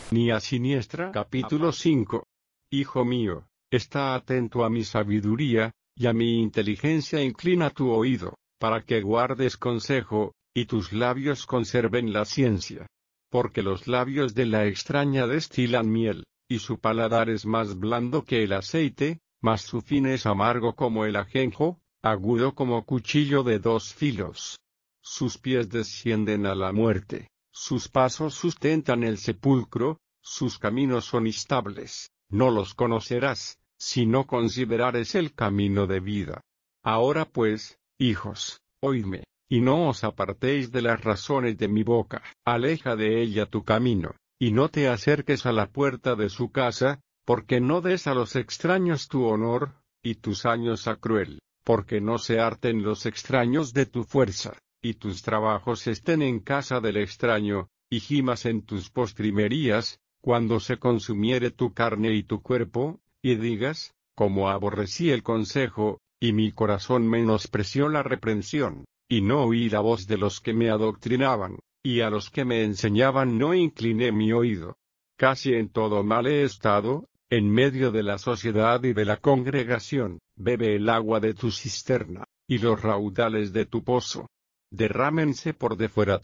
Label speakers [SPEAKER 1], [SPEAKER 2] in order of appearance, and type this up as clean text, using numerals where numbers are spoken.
[SPEAKER 1] ni a siniestra. Capítulo 5. Hijo mío, está atento a mi sabiduría, y a mi inteligencia inclina tu oído, para que guardes consejo, y tus labios conserven la ciencia. Porque los labios de la extraña destilan miel, y su paladar es más blando que el aceite, mas su fin es amargo como el ajenjo, agudo como cuchillo de dos filos. Sus pies descienden a la muerte, sus pasos sustentan el sepulcro, sus caminos son instables, no los conocerás, si no considerares el camino de vida. Ahora pues, hijos, oídme, y no os apartéis de las razones de mi boca. Aleja de ella tu camino, y no te acerques a la puerta de su casa, porque no des a los extraños tu honor, y tus años a cruel, porque no se harten los extraños de tu fuerza, y tus trabajos estén en casa del extraño, y gimas en tus postrimerías, cuando se consumiere tu carne y tu cuerpo, y digas, como aborrecí el consejo, y mi corazón menospreció la reprensión, y no oí la voz de los que me adoctrinaban, y a los que me enseñaban no incliné mi oído. Casi en todo mal he estado, en medio de la sociedad y de la congregación, bebe el agua de tu cisterna, y los raudales de tu pozo. Derrámense por de fuera